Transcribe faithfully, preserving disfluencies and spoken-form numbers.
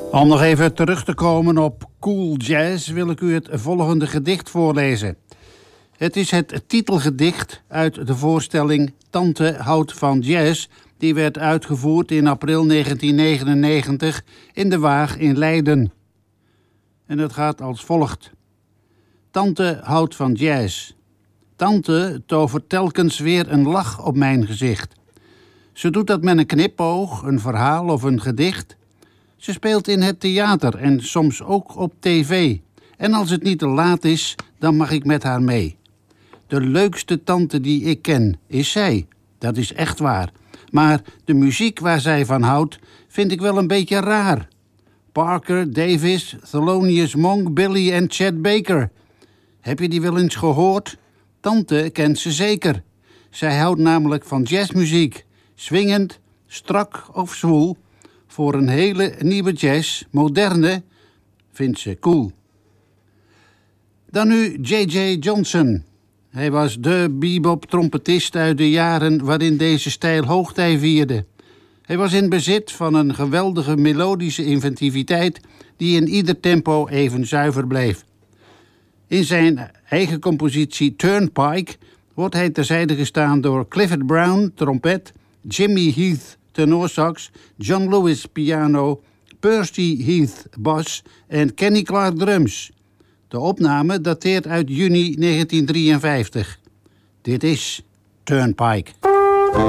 Om nog even terug te komen op Cool Jazz wil ik u het volgende gedicht voorlezen. Het is het titelgedicht uit de voorstelling Tante houdt van jazz, die werd uitgevoerd in april negentien negenennegentig in de Waag in Leiden. En het gaat als volgt. Tante houdt van jazz. Tante tovert telkens weer een lach op mijn gezicht. Ze doet dat met een knipoog, een verhaal of een gedicht. Ze speelt in het theater en soms ook op tv. En als het niet te laat is, dan mag ik met haar mee. De leukste tante die ik ken is zij. Dat is echt waar. Maar de muziek waar zij van houdt, vind ik wel een beetje raar. Parker, Davis, Thelonious Monk, Billy en Chet Baker. Heb je die wel eens gehoord? Tante kent ze zeker. Zij houdt namelijk van jazzmuziek. Swingend, strak of zwoel. Voor een hele nieuwe jazz, moderne, vindt ze cool. Dan nu J J Johnson. Hij was de bebop-trompetist uit de jaren waarin deze stijl hoogtij vierde. Hij was in bezit van een geweldige melodische inventiviteit die in ieder tempo even zuiver bleef. In zijn eigen compositie Turnpike wordt hij terzijde gestaan door Clifford Brown, trompet, Jimmy Heath, tenorsax, John Lewis, piano, Percy Heath, bas en Kenny Clarke, drums. De opname dateert uit juni negentien drieënvijftig. Dit is Turnpike.